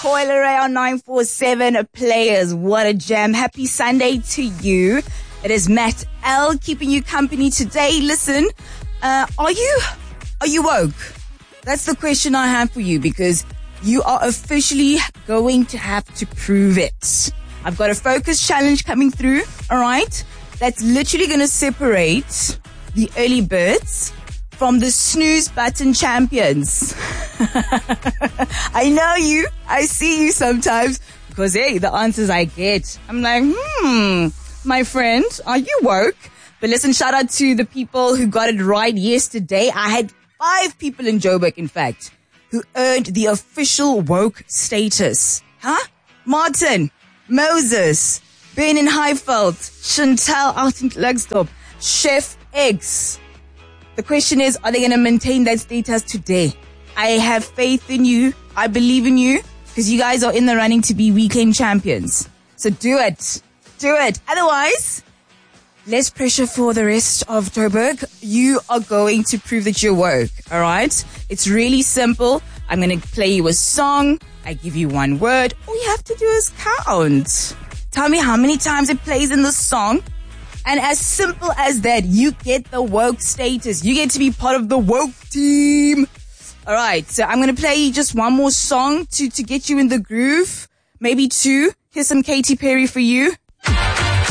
Coil Array on 947 Players. What a jam. Happy Sunday to you. It is Matt L keeping you company today. Listen, are you woke? That's the question I have for you, because you are officially going to have to prove it. I've got a focus challenge coming through, all right? That's literally going to separate the early birds from the snooze button champions. I know you. I see you sometimes because, hey, the answers I get, I'm like, my friend, are you woke? But listen, shout out to the people who got it right yesterday. I had 5 people in Joburg, in fact, who earned the official woke status. Martin, Moses, Ben in Highveld, Chantal out in Klerksdorp, Chef X. The question is, are they going to maintain that status today? I have faith in you. I believe in you, because you guys are in the running to be weekend champions. So do it. Do it. Otherwise, less pressure for the rest of Joburg. You are going to prove that you're woke. All right? It's really simple. I'm going to play you a song. I give you one word. All you have to do is count. Tell me how many times it plays in the song. And as simple as that, you get the woke status. You get to be part of the woke team. All right. So I'm going to play just one more song to get you in the groove. Maybe 2. Here's some Katy Perry for you.